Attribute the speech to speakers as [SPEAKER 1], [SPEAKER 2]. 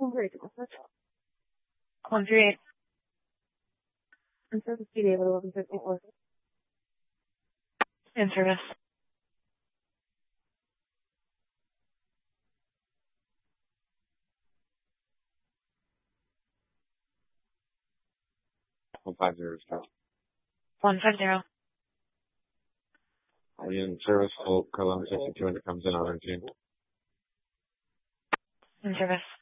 [SPEAKER 1] 138.
[SPEAKER 2] In service to David 1154.
[SPEAKER 1] In service.
[SPEAKER 3] One 50.
[SPEAKER 1] 150.
[SPEAKER 3] In service, full 1162 and it comes in on routine.
[SPEAKER 1] In service.